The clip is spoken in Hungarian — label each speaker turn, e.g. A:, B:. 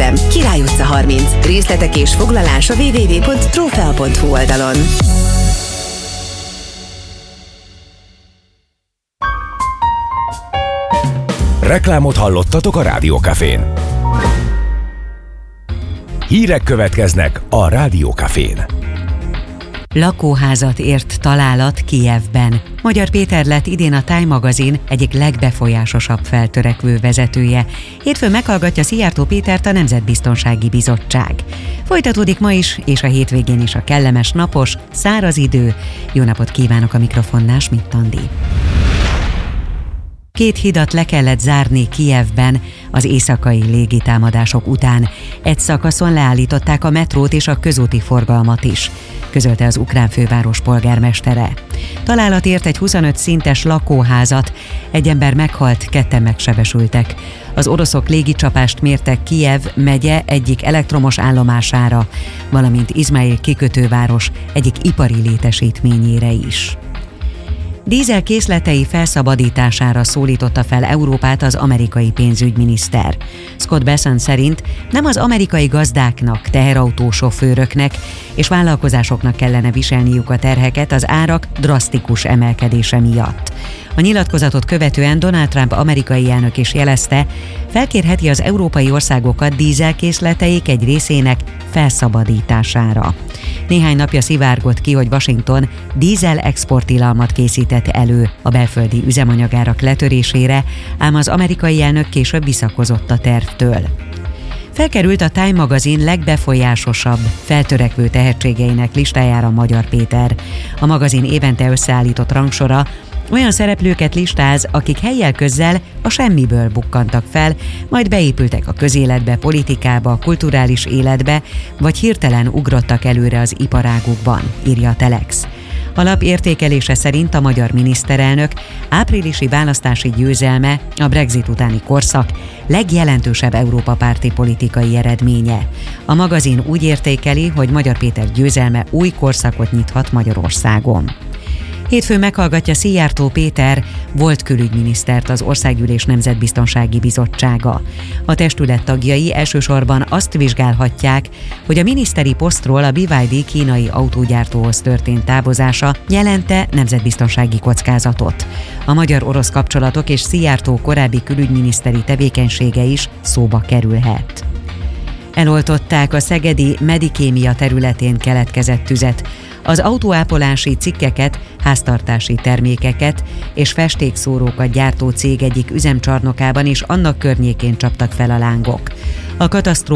A: terem, Király utca 30. Részletek és foglalás a www.trofea.hu oldalon.
B: Reklámot hallottatok a Rádió Cafén. Hírek következnek a Rádió Cafén.
C: Lakóházat ért találat Kijevben. Magyar Péter lett idén a Time magazin egyik legbefolyásosabb feltörekvő vezetője. Hétfőn meghallgatja Szijjártó Pétert a Nemzetbiztonsági Bizottság. Folytatódik ma is, és a hétvégén is a kellemes napos, száraz idő. Jó napot kívánok, a mikrofonnál Schmidt Andi. 2 hidat le kellett zárni Kijevben az éjszakai légitámadások után. Egy szakaszon leállították a metrót és a közúti forgalmat is, közölte az ukrán főváros polgármestere. Találat ért egy 25 szintes lakóházat, egy ember meghalt, 2-en megsebesültek. Az oroszok légicsapást mértek Kijev megye egyik elektromos állomására, valamint Izmail kikötőváros egyik ipari létesítményére is. Dízel készletei felszabadítására szólította fel Európát az amerikai pénzügyminiszter. Scott Bessent szerint nem az amerikai gazdáknak, teherautósofőröknek és vállalkozásoknak kellene viselniük a terheket az árak drasztikus emelkedése miatt. A nyilatkozatot követően Donald Trump amerikai elnök is jelezte, felkérheti az európai országokat dízelkészleteik egy részének felszabadítására. Néhány napja szivárgott ki, hogy Washington dízel exporttilalmat készített elő a belföldi üzemanyagárak letörésére, ám az amerikai elnök később visszakozott a tervtől. Felkerült a Time magazin legbefolyásosabb, feltörekvő tehetségeinek listájára Magyar Péter. A magazin évente összeállított rangsora olyan szereplőket listáz, akik helyjel közzel a semmiből bukkantak fel, majd beépültek a közéletbe, politikába, kulturális életbe, vagy hirtelen ugrottak előre az iparágukban, írja a Telex. A lap értékelése szerint a magyar miniszterelnök áprilisi választási győzelme a Brexit utáni korszak legjelentősebb Európa-párti politikai eredménye. A magazin úgy értékeli, hogy Magyar Péter győzelme új korszakot nyithat Magyarországon. Hétfőn meghallgatja Szijjártó Péter volt külügyminisztert az Országgyűlés Nemzetbiztonsági Bizottsága. A testület tagjai elsősorban azt vizsgálhatják, hogy a miniszteri posztról a BYD kínai autógyártóhoz történt távozása jelente nemzetbiztonsági kockázatot. A magyar-orosz kapcsolatok és Szijjártó korábbi külügyminiszteri tevékenysége is szóba kerülhet. Eloltották a szegedi Medikémia területén keletkezett tüzet. Az autóápolási cikkeket, háztartási termékeket és festékszórókat gyártó cég egyik üzemcsarnokában és annak környékén csaptak fel a lángok. A katasztrófa